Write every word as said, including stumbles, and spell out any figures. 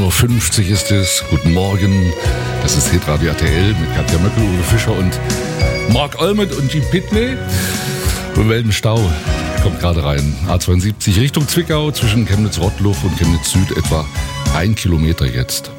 Uhr fünfzig ist es. Guten Morgen. Das ist Hitradio R T L mit Katja Möckel, Uwe Fischer und Mark Olmet und Jim Pitney. Und Weltenstau kommt gerade rein. A zweiundsiebzig Richtung Zwickau zwischen Chemnitz-Rottluff und Chemnitz Süd etwa ein Kilometer jetzt.